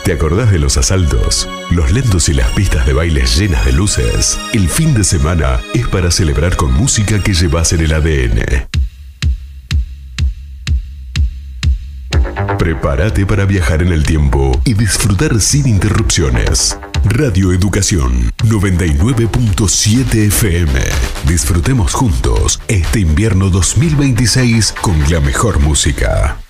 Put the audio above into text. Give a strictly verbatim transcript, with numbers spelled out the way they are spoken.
¿Te acordás de los asaltos? Los lentos y las pistas de baile llenas de luces. El fin de semana es para celebrar con música que llevas en el A D N. Prepárate para viajar en el tiempo y disfrutar sin interrupciones. Radio Educación noventa y nueve punto siete F M. Disfrutemos juntos este invierno dos mil veintiséis con la mejor música.